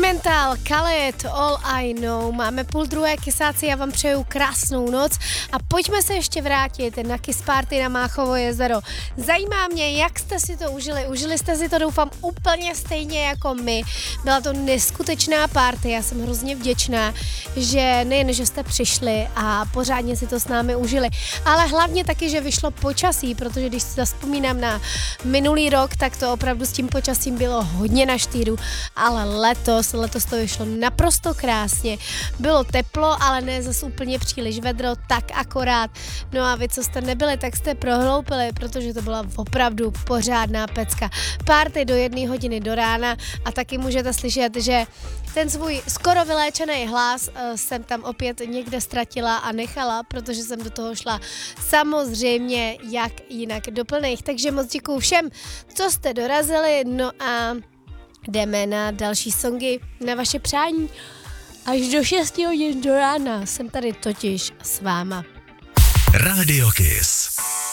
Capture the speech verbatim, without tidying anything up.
Instrumental, Khaled, All I Know. Máme půl druhé kysáci, já vám přeju krásnou noc a pojďme se ještě vrátit na Kiss Party na Máchovo jezero. Zajímá mě, jak jste si to užili. Užili jste si to, doufám, úplně stejně jako my. Byla to neskutečná party, já jsem hrozně vděčná, že nejen, že jste přišli a pořádně si to s námi užili, ale hlavně taky, že vyšlo počasí, protože když si zavzpomínám na minulý rok, tak to opravdu s tím počasím bylo hodně na štýru, ale letos, letos to vyšlo naprosto krásně. Bylo teplo, ale ne zase úplně příliš vedro, tak akorát. No a vy, co jste nebyli, tak jste prohloupili, protože to byla opravdu pořádná pecka. Party do jedné hodiny do rána a taky můžete slyšet, že ten svůj skoro vyléčený hlas uh, jsem tam opět někde ztratila a nechala, protože jsem do toho šla samozřejmě jak jinak do plných. Takže moc děkuju všem, co jste dorazili, no a jdeme na další songy, na vaše přání. Až do šesti hodin do rána jsem tady totiž s váma. Radio Kiss.